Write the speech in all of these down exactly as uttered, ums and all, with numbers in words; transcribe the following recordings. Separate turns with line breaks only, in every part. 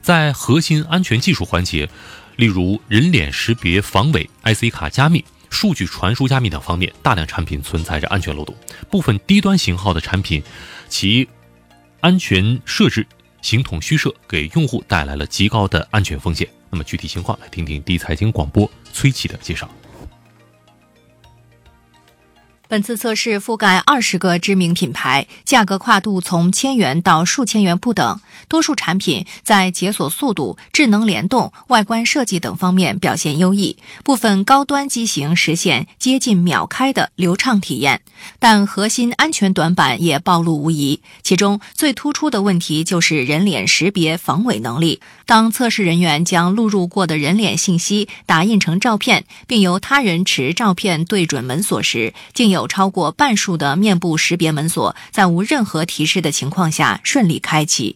在核心安全技术环节，例如人脸识别防伪、I C 卡加密、数据传输加密等方面，大量产品存在着安全漏洞。部分低端型号的产品，其安全设置形同虚设，给用户带来了极高的安全风险。那么具体情况，来听听第一财经广播崔琦的介绍。
本次测试覆盖二十个知名品牌，价格跨度从千元到数千元不等。多数产品在解锁速度、智能联动、外观设计等方面表现优异，部分高端机型实现接近秒开的流畅体验。但核心安全短板也暴露无遗，其中最突出的问题就是人脸识别防伪能力。当测试人员将录入过的人脸信息打印成照片，并由他人持照片对准门锁时，竟有超过半数的面部识别门锁在无任何提示的情况下顺利开启。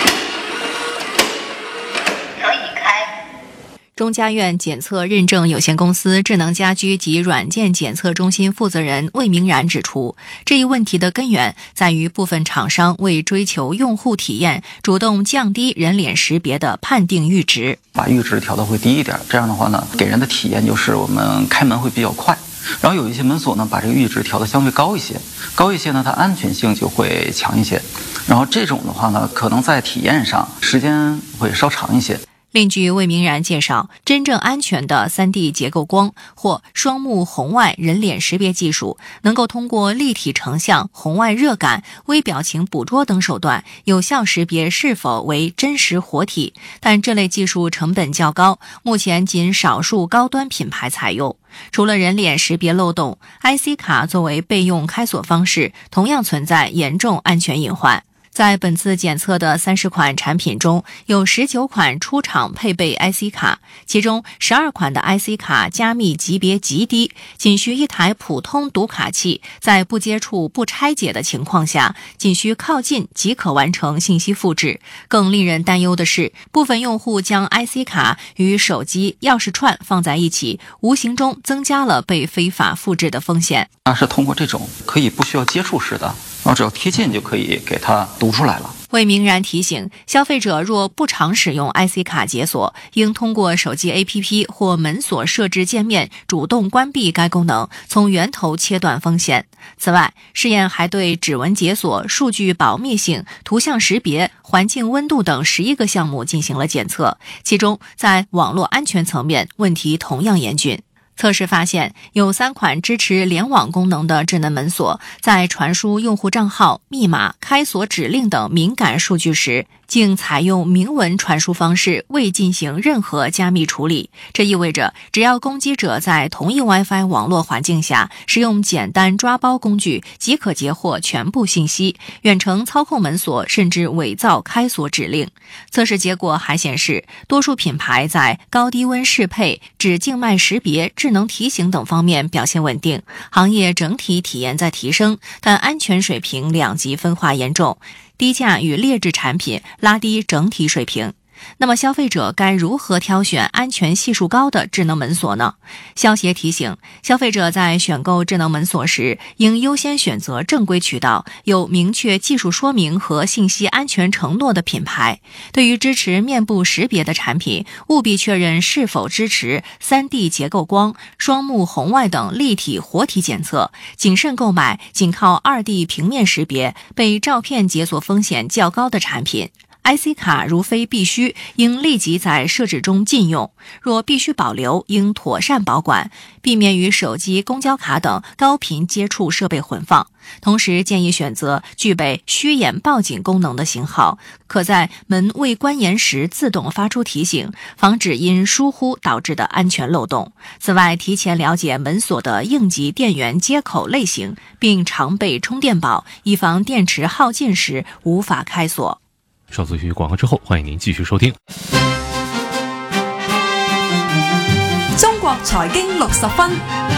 中家院检测认证有限公司智能家居及软件检测中心负责人魏明然指出，这一问题的根源在于部分厂商为追求用户体验，主动降低人脸识别的判定阈值，
把阈值调得会低一点，这样的话呢，给人的体验就是我们开门会比较快。然后有一些门锁呢，把这个阈值调得相对高一些，高一些呢，它安全性就会强一些。然后这种的话呢，可能在体验上时间会稍长一些。
另据魏明然介绍，真正安全的 三 D 结构光或双目红外人脸识别技术，能够通过立体成像、红外热感、微表情捕捉等手段，有效识别是否为真实活体。但这类技术成本较高，目前仅少数高端品牌采用。除了人脸识别漏洞， I C 卡作为备用开锁方式，同样存在严重安全隐患。在本次检测的三十款产品中，有十九款出厂配备 I C 卡，其中十二款的 I C 卡加密级别极低，仅需一台普通读卡器，在不接触、不拆解的情况下，仅需靠近即可完成信息复制。更令人担忧的是，部分用户将 I C 卡与手机、钥匙串放在一起，无形中增加了被非法复制的风险。
它是通过这种可以不需要接触式的，然后只要贴近就可以给它读出来了。
魏明然提醒，消费者若不常使用 I C 卡解锁，应通过手机 A P P 或门锁设置界面主动关闭该功能，从源头切断风险。此外，试验还对指纹解锁、数据保密性、图像识别、环境温度等十一个项目进行了检测，其中在网络安全层面问题同样严峻。测试发现，有三款支持联网功能的智能门锁，在传输用户账号、密码、开锁指令等敏感数据时，竟采用明文传输方式，未进行任何加密处理。这意味着，只要攻击者在同一 WiFi 网络环境下使用简单抓包工具，即可截获全部信息，远程操控门锁，甚至伪造开锁指令。测试结果还显示，多数品牌在高低温适配、指静脉识别、智能提醒等方面表现稳定，行业整体体验在提升，但安全水平两极分化严重，低价与劣质产品拉低整体水平。那么消费者该如何挑选安全系数高的智能门锁呢？消协提醒，消费者在选购智能门锁时，应优先选择正规渠道、有明确技术说明和信息安全承诺的品牌。对于支持面部识别的产品，务必确认是否支持 三 D 结构光、双目红外等立体活体检测，谨慎购买仅靠 二 D 平面识别、被照片解锁风险较高的产品。I C 卡如非必须，应立即在设置中禁用；若必须保留，应妥善保管，避免与手机、公交卡等高频接触设备混放。同时，建议选择具备虚掩报警功能的型号，可在门未关严时自动发出提醒，防止因疏忽导致的安全漏洞。此外，提前了解门锁的应急电源接口类型，并常备充电宝，以防电池耗尽时无法开锁。
稍作休息广告之后，欢迎您继续收听
中国财经六十分。